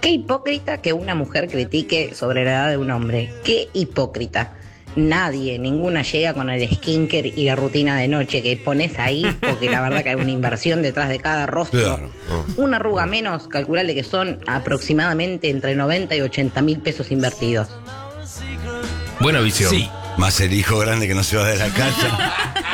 Qué hipócrita que una mujer critique sobre la edad de un hombre. Qué hipócrita. Nadie, ninguna llega con el skincare y la rutina de noche que pones ahí, porque la verdad que hay una inversión detrás de cada rostro. Claro. Una arruga menos, calculale que son aproximadamente entre 90 y 80 mil pesos invertidos. Buena visión. Sí. Más el hijo grande que no se va de la casa.